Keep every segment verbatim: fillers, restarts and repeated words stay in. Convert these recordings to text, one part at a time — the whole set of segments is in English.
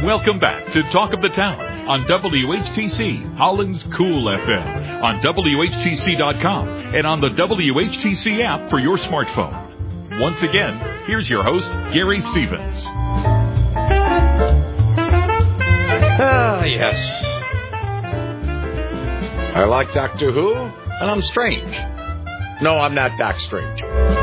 Welcome back to Talk of the Town on W H T C, Holland's Cool F M, on W H T C dot com, and on the W H T C app for your smartphone. Once again, here's your host, Gary Stevens. Ah, yes. I like Doctor Who, and I'm strange. No, I'm not Doc Strange.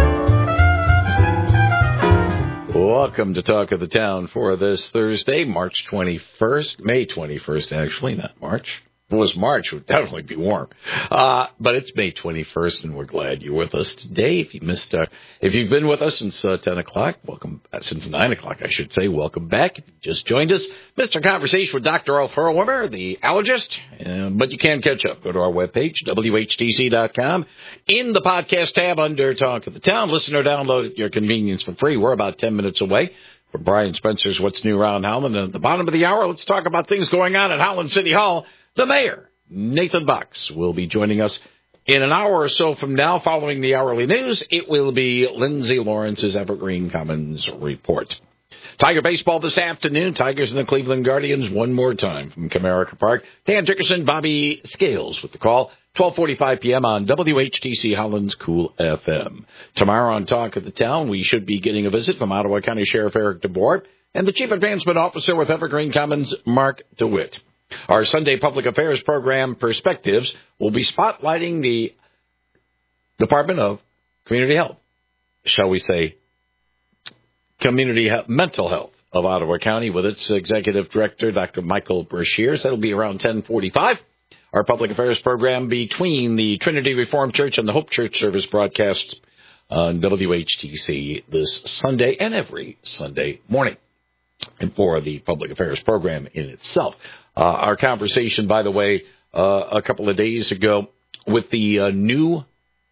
Welcome to Talk of the Town for this Thursday, March twenty-first, May twenty-first, actually, not March. If it was March, it would definitely be warm. Uh, but it's May twenty-first, and we're glad you're with us today. If you missed, uh, if you've been with us since uh, ten o'clock, welcome, uh, since nine o'clock, I should say, welcome back. If you just joined us, Mister Conversation with Doctor Ralph Hurlwimmer, the allergist. Uh, but you can catch up. Go to our webpage, W H T C dot com. In the podcast tab under Talk of the Town, listen or download at your convenience for free. We're about ten minutes away from Brian Spencer's What's New Around Holland. And at the bottom of the hour, let's talk about things going on at Holland City Hall. The mayor, Nathan Bucks, will be joining us in an hour or so from now. Following the hourly news, it will be Lindsay Lawrence's Evergreen Commons report. Tiger baseball this afternoon. Tigers and the Cleveland Guardians one more time from Comerica Park. Dan Dickerson, Bobby Scales with the call. twelve forty-five p.m. on W H T C Holland's Cool F M. Tomorrow on Talk of the Town, we should be getting a visit from Ottawa County Sheriff Eric DeBoer and the Chief Advancement Officer with Evergreen Commons, Mark DeWitt. Our Sunday Public Affairs program, Perspectives, will be spotlighting the Department of Community Health, shall we say, Community Health, Mental Health of Ottawa County with its Executive Director, Doctor Michael Brashears. That'll be around ten forty-five. Our Public Affairs program between the Trinity Reformed Church and the Hope Church service broadcasts on W H T C this Sunday and every Sunday morning. And for the Public Affairs program in itself. Uh, our conversation, by the way, uh, a couple of days ago with the uh, new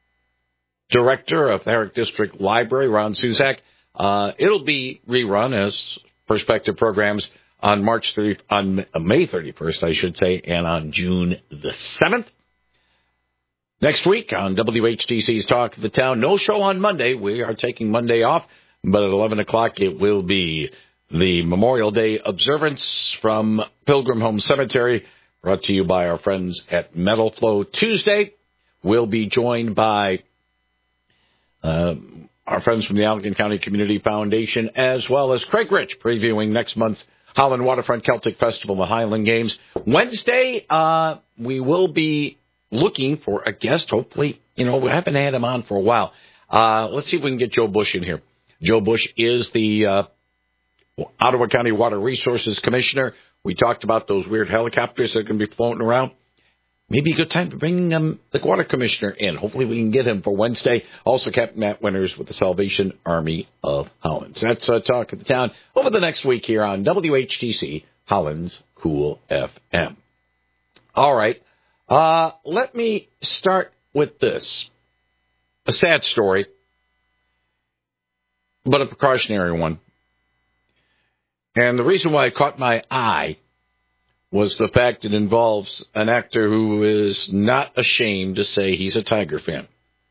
director of the Herrick District Library, Ron Suzak. Uh, it'll be rerun as prospective programs on March thirtieth, on May thirty-first, I should say, and on June the seventh. Next week on W H T C's Talk of the Town, no show on Monday. We are taking Monday off, but at eleven o'clock it will be the Memorial Day observance from Pilgrim Home Cemetery, brought to you by our friends at Metal Flow. Tuesday, we'll be joined by uh, our friends from the Allegan County Community Foundation, as well as Craig Rich, previewing next month's Holland Waterfront Celtic Festival and Highland Games. Wednesday, uh, we will be looking for a guest. Hopefully, you know, we haven't had him on for a while. Uh, let's see if we can get Joe Bush in here. Joe Bush is the uh, Ottawa County Water Resources Commissioner. We talked about those weird helicopters that are going to be floating around. Maybe a good time to bring um, the Water Commissioner in. Hopefully we can get him for Wednesday. Also, Captain Matt Winters with the Salvation Army of Holland. So that's uh, Talk of the Town over the next week here on W H T C, Holland's Cool F M. All right. Uh, let me start with this. A sad story, but a precautionary one. And the reason why it caught my eye was the fact it involves an actor who is not ashamed to say he's a Tiger fan.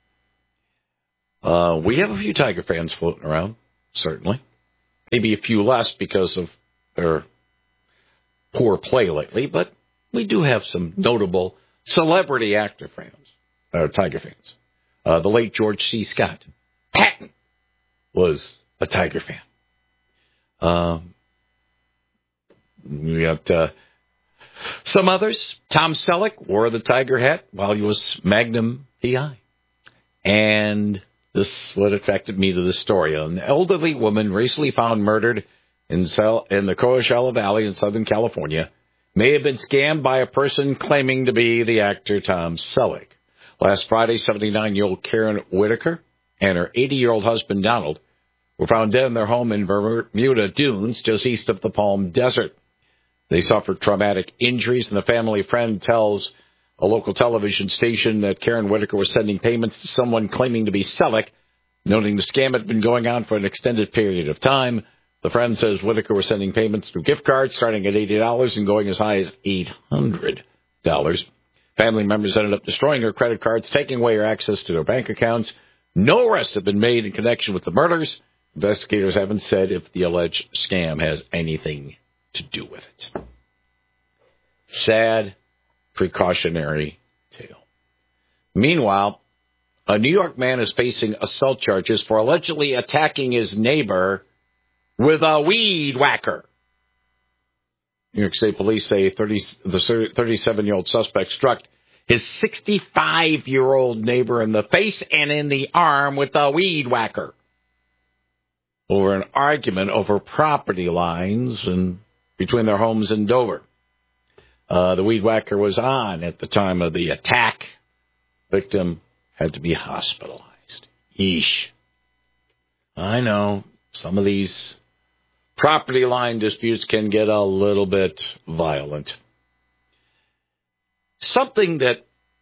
Uh, we have a few Tiger fans floating around, certainly. Maybe a few less because of their poor play lately, but we do have some notable celebrity actor fans, or Tiger fans. Uh, the late George C. Scott Patton was a Tiger fan. Um, we got uh, some others. Tom Selleck wore the Tiger hat while he was Magnum P I. And this is what attracted me to this story. An elderly woman recently found murdered in, Cel- in the Coachella Valley in Southern California may have been scammed by a person claiming to be the actor Tom Selleck. Last Friday, seventy-nine-year-old Karen Whitaker and her eighty-year-old husband Donald were found dead in their home in Bermuda Dunes, just east of the Palm Desert. They suffered traumatic injuries, and the family friend tells a local television station that Karen Whitaker was sending payments to someone claiming to be Selleck, noting the scam had been going on for an extended period of time. The friend says Whitaker was sending payments through gift cards starting at eighty dollars and going as high as eight hundred dollars. Family members ended up destroying her credit cards, taking away her access to her bank accounts. No arrests have been made in connection with the murders. Investigators haven't said if the alleged scam has anything to do with it. Sad, precautionary tale. Meanwhile, a New York man is facing assault charges for allegedly attacking his neighbor with a weed whacker. New York State police say thirty, the thirty-seven-year-old suspect struck his sixty-five-year-old neighbor in the face and in the arm with a weed whacker over an argument over property lines and between their homes in Dover. Uh, the weed whacker was on at the time of the attack. Victim had to be hospitalized. Yeesh. I know some of these property line disputes can get a little bit violent. Something that,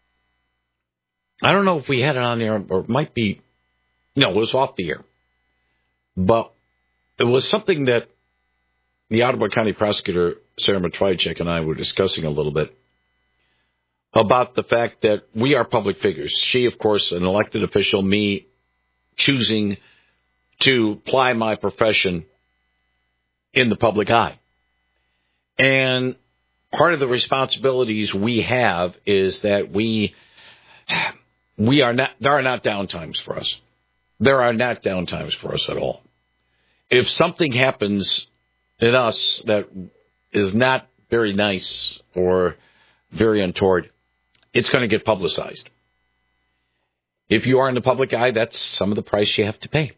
I don't know if we had it on there, or it might be, no, it was off the air. But it was something that the Ottawa County Prosecutor, Sarah Matrychak, and I were discussing a little bit about the fact that we are public figures. She, of course, an elected official, me choosing to ply my profession in the public eye. And part of the responsibilities we have is that we we are not, there are not downtimes for us. There are not downtimes for us at all. If something happens in us that is not very nice or very untoward, it's going to get publicized. If you are in the public eye, that's some of the price you have to pay.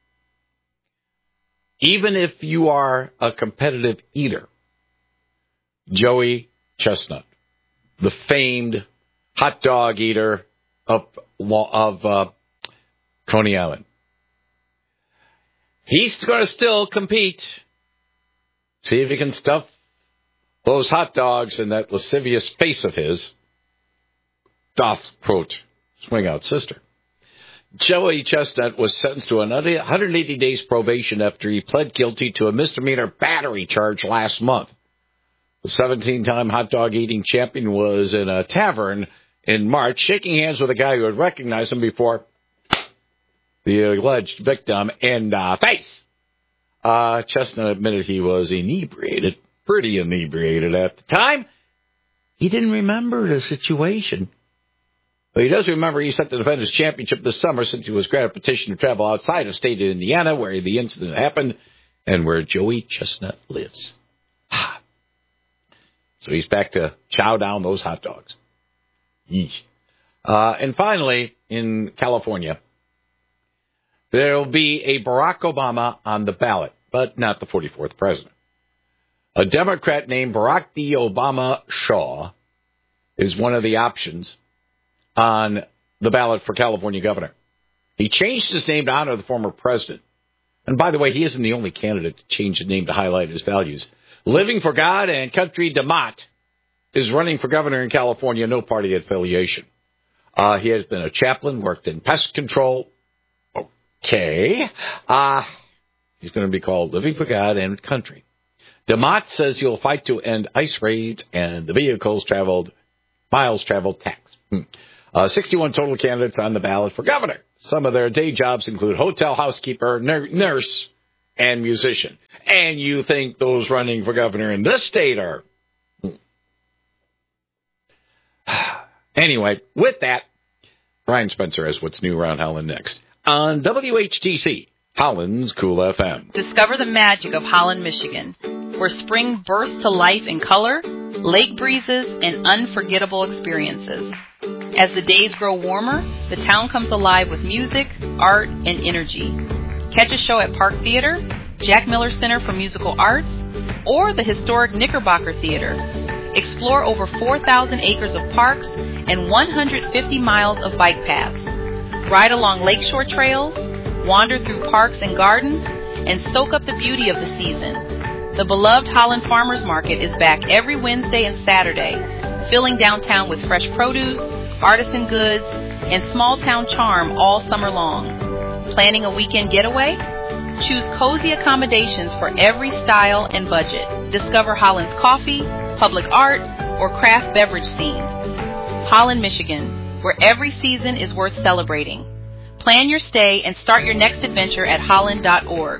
Even if you are a competitive eater, Joey Chestnut, the famed hot dog eater of, of uh, Coney Island, he's going to still compete. See if he can stuff those hot dogs in that lascivious face of his. Doth, quote, swing out sister. Joey Chestnut was sentenced to one hundred eighty days probation after he pled guilty to a misdemeanor battery charge last month. The seventeen-time hot dog eating champion was in a tavern in March, shaking hands with a guy who had recognized him before the alleged victim in the face. Uh, Chestnut admitted he was inebriated, pretty inebriated at the time. He didn't remember the situation. But he does remember he set to defend his championship this summer since he was granted a petition to travel outside of state of Indiana, where the incident happened and where Joey Chestnut lives. So he's back to chow down those hot dogs. Yeesh. Uh, and finally, in California, there will be a Barack Obama on the ballot, but not the forty-fourth president. A Democrat named Barack D. Obama Shaw is one of the options on the ballot for California governor. He changed his name to honor the former president. And by the way, he isn't the only candidate to change his name to highlight his values. Living for God and Country DeMott is running for governor in California, no party affiliation. Uh, he has been a chaplain, worked in pest control. Okay. Uh, he's going to be called Living for God and Country. DeMott says he'll fight to end ICE raids and the vehicles traveled, miles traveled tax. Hmm. Uh, sixty-one total candidates on the ballot for governor. Some of their day jobs include hotel housekeeper, ner- nurse, and musician. And you think those running for governor in this state are... Anyway, with that, Brian Spencer has what's new around Holland next. On W H T C, Holland's Cool F M. Discover the magic of Holland, Michigan, where spring bursts to life in color, lake breezes, and unforgettable experiences. As the days grow warmer, the town comes alive with music, art, and energy. Catch a show at Park Theater, Jack Miller Center for Musical Arts, or the historic Knickerbocker Theater. Explore over four thousand acres of parks and one hundred fifty miles of bike paths. Ride along lakeshore trails, wander through parks and gardens, and soak up the beauty of the season. The beloved Holland Farmers Market is back every Wednesday and Saturday, filling downtown with fresh produce, artisan goods, and small-town charm all summer long. Planning a weekend getaway? Choose cozy accommodations for every style and budget. Discover Holland's coffee, public art, or craft beverage scene. Holland, Michigan, where every season is worth celebrating. Plan your stay and start your next adventure at holland dot org.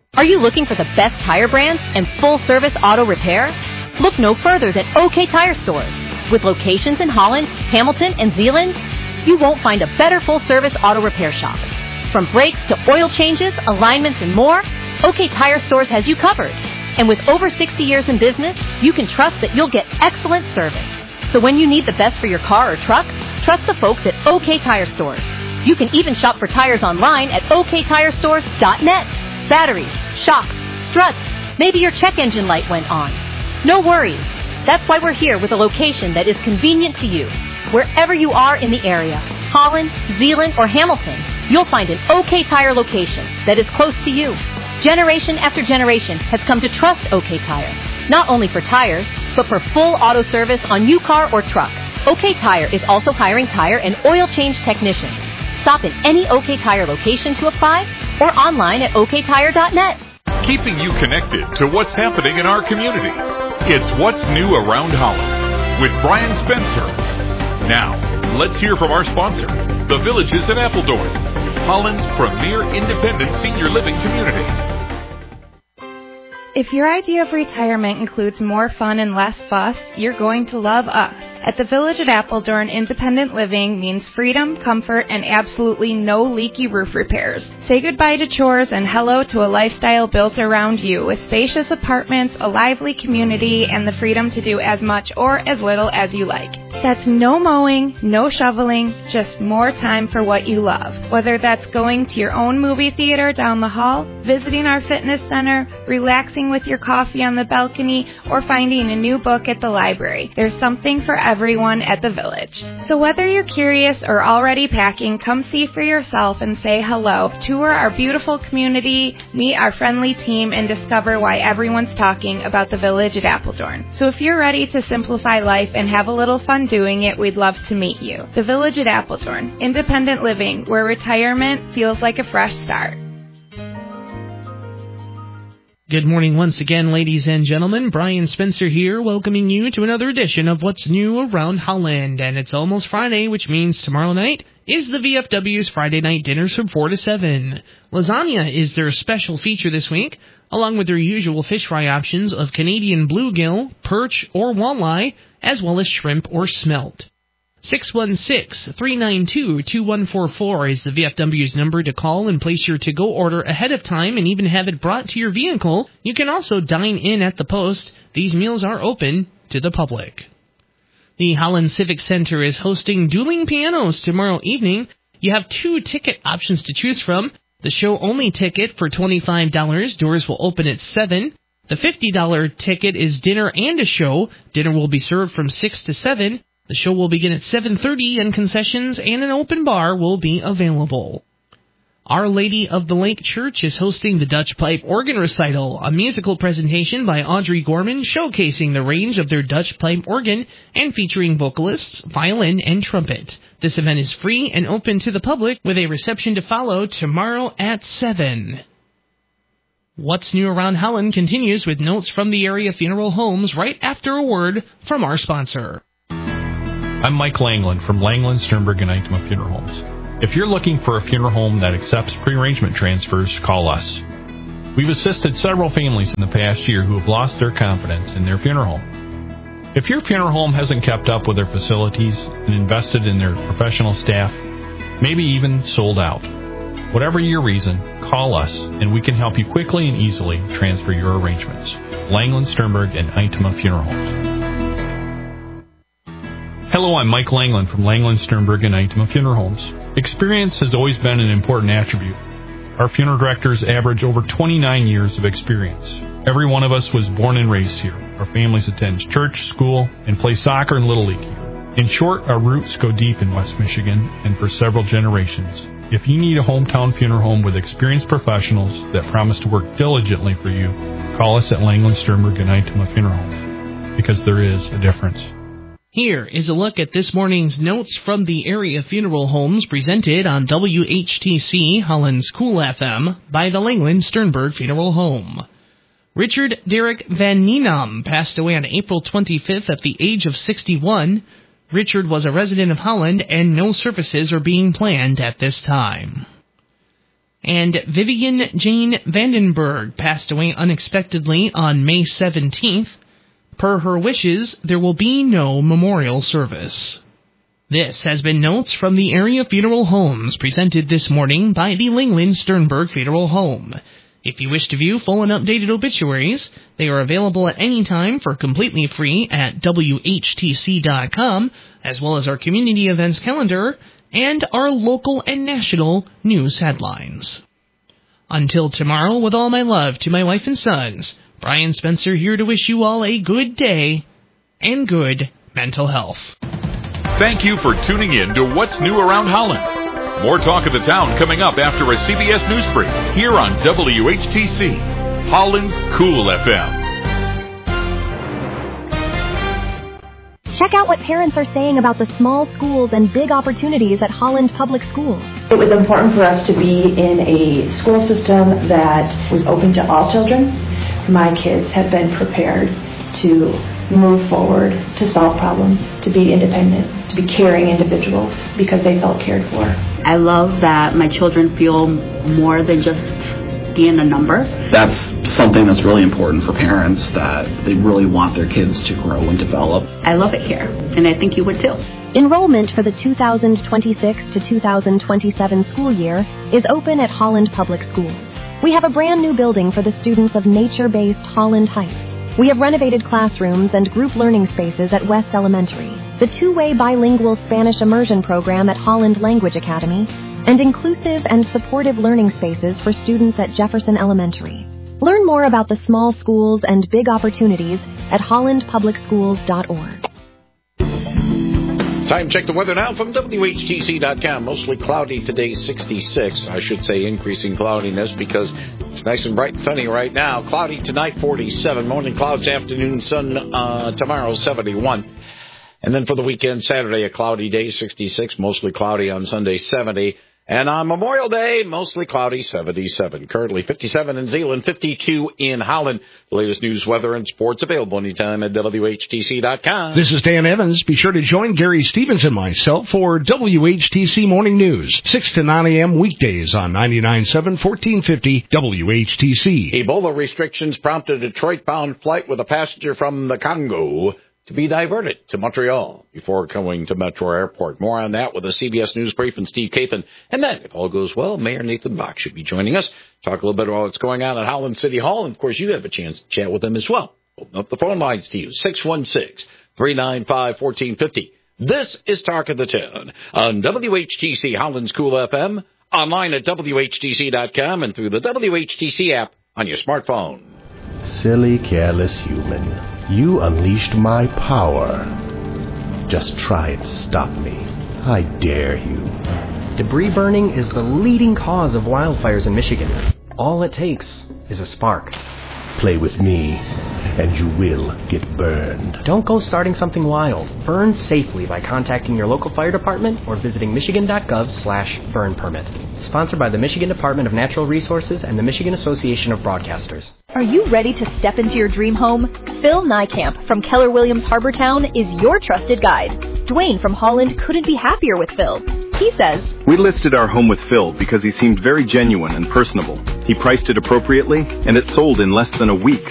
Are you looking for the best tire brands and full-service auto repair? Look no further than OK Tire Stores. With locations in Holland, Hamilton, and Zeeland, you won't find a better full-service auto repair shop. From brakes to oil changes, alignments, and more, OK Tire Stores has you covered. And with over sixty years in business, you can trust that you'll get excellent service. So when you need the best for your car or truck, trust the folks at OK Tire Stores. You can even shop for tires online at O K tire stores dot net. Batteries, shocks, struts, maybe your check engine light went on. No worries. That's why we're here with a location that is convenient to you. Wherever you are in the area, Holland, Zeeland, or Hamilton, you'll find an OK Tire location that is close to you. Generation after generation has come to trust OK Tire, not only for tires, but for full auto service on new car or truck. OK Tire is also hiring tire and oil change technicians. Stop in any OK Tire location to apply or online at O K tire dot net. Keeping you connected to what's happening in our community. It's What's New Around Holland with Brian Spencer. Now, let's hear from our sponsor, The Villages at Appledorn, Holland's premier independent senior living community. If your idea of retirement includes more fun and less fuss, you're going to love us. At the Village at Appledorn, independent living means freedom, comfort, and absolutely no leaky roof repairs. Say goodbye to chores and hello to a lifestyle built around you with spacious apartments, a lively community, and the freedom to do as much or as little as you like. That's no mowing, no shoveling, just more time for what you love. Whether that's going to your own movie theater down the hall, visiting our fitness center, relaxing with your coffee on the balcony, or finding a new book at the library. There's something for everyone at the Village. So whether you're curious or already packing, come see for yourself and say hello. Tour our beautiful community, meet our friendly team, and discover why everyone's talking about the Village at Appledorn. So if you're ready to simplify life and have a little fun doing it, we'd love to meet you. The Village at Appledorn, independent living, where retirement feels like a fresh start. Good morning once again, ladies and gentlemen. Brian Spencer here, welcoming you to another edition of What's New Around Holland. And it's almost Friday, which means tomorrow night is the V F W's Friday night dinners from four to seven. Lasagna is their special feature this week, along with their usual fish fry options of Canadian bluegill, perch, or walleye, as well as shrimp or smelt. six one six, three nine two, two one four four is the V F W's number to call and place your to-go order ahead of time and even have it brought to your vehicle. You can also dine in at the post. These meals are open to the public. The Holland Civic Center is hosting Dueling Pianos tomorrow evening. You have two ticket options to choose from. The show-only ticket for twenty-five dollars. Doors will open at seven. The fifty dollars ticket is dinner and a show. Dinner will be served from six to seven. The show will begin at seven thirty, and concessions and an open bar will be available. Our Lady of the Lake Church is hosting the Dutch Pipe Organ Recital, a musical presentation by Audrey Gorman showcasing the range of their Dutch pipe organ and featuring vocalists, violin, and trumpet. This event is free and open to the public with a reception to follow tomorrow at seven. What's New Around Holland continues with notes from the area funeral homes right after a word from our sponsor. I'm Mike Langland from Langland, Sternberg, and Itema Funeral Homes. If you're looking for a funeral home that accepts pre-arrangement transfers, call us. We've assisted several families in the past year who have lost their confidence in their funeral home. If your funeral home hasn't kept up with their facilities and invested in their professional staff, maybe even sold out, whatever your reason, call us and we can help you quickly and easily transfer your arrangements. Langland, Sternberg, and Itema Funeral Homes. Hello, I'm Mike Langland from Langland, Sternberg, and Itema Funeral Homes. Experience has always been an important attribute. Our funeral directors average over twenty-nine years of experience. Every one of us was born and raised here. Our families attend church, school, and play soccer and Little League here. In short, our roots go deep in West Michigan and for several generations. If you need a hometown funeral home with experienced professionals that promise to work diligently for you, call us at Langland, Sternberg, and Itema Funeral Homes, because there is a difference. Here is a look at this morning's notes from the area funeral homes presented on W H T C Holland's Cool F M by the Langland Sternberg Funeral Home. Richard Derek Van Nienam passed away on April twenty-fifth at the age of sixty-one. Richard was a resident of Holland and no services are being planned at this time. And Vivian Jane Vandenberg passed away unexpectedly on May seventeenth. Per her wishes, there will be no memorial service. This has been Notes from the Area Funeral Homes, presented this morning by the Lingland Sternberg Funeral Home. If you wish to view full and updated obituaries, they are available at any time for completely free at W H T C dot com, as well as our community events calendar and our local and national news headlines. Until tomorrow, with all my love to my wife and sons, Brian Spencer here to wish you all a good day and good mental health. Thank you for tuning in to What's New Around Holland. More talk of the town coming up after a C B S News Brief here on W H T C, Holland's Cool F M. Check out what parents are saying about the small schools and big opportunities at Holland Public Schools. It was important for us to be in a school system that was open to all children. My kids have been prepared to move forward, to solve problems, to be independent, to be caring individuals because they felt cared for. I love that my children feel more than just being a number. That's something that's really important for parents, that they really want their kids to grow and develop. I love it here, and I think you would too. Enrollment for the two thousand twenty-six to two thousand twenty-seven school year is open at Holland Public Schools. We have a brand new building for the students of nature-based Holland Heights. We have renovated classrooms and group learning spaces at West Elementary, the two-way bilingual Spanish immersion program at Holland Language Academy, and inclusive and supportive learning spaces for students at Jefferson Elementary. Learn more about the small schools and big opportunities at holland public schools dot org. Time check the weather now from W H T C dot com. Mostly cloudy today, sixty-six. I should say increasing cloudiness because it's nice and bright and sunny right now. Cloudy tonight, forty-seven. Morning clouds, afternoon sun uh, tomorrow, seventy-one. And then for the weekend, Saturday, a cloudy day, sixty-six. Mostly cloudy on Sunday, seventy. And on Memorial Day, mostly cloudy, seventy-seven. Currently fifty-seven in Zeeland, fifty-two in Holland. The latest news, weather, and sports available anytime at W H T C dot com. This is Dan Evans. Be sure to join Gary Stevens and myself for W H T C Morning News, six to nine a.m. weekdays on ninety-nine point seven, fourteen fifty W H T C. Ebola restrictions prompted a Detroit-bound flight with a passenger from the Congo to be diverted to Montreal before going to Metro Airport. More on that with a C B S News Brief and Steve Kathan. And then, if all goes well, Mayor Nathan Bach should be joining us. Talk a little bit about what's going on at Holland City Hall. And, of course, you have a chance to chat with them as well. Open up the phone lines to you, six one six, three nine five, one four five zero. This is Talk of the Town on W H T C Holland's Cool F M, online at W H T C dot com, and through the W H T C app on your smartphone. Silly, careless human. You unleashed my power. Just try and stop me. I dare you. Debris burning is the leading cause of wildfires in Michigan. All it takes is a spark. Play with me, and you will get burned. Don't go starting something wild. Burn safely by contacting your local fire department or visiting michigan.gov slash burn permit. Sponsored by the Michigan Department of Natural Resources and the Michigan Association of Broadcasters. Are you ready to step into your dream home? Phil Nykamp from Keller Williams Harbortown is your trusted guide. Dwayne from Holland couldn't be happier with Phil. He says, "We listed our home with Phil because he seemed very genuine and personable. He priced it appropriately, and it sold in less than a week.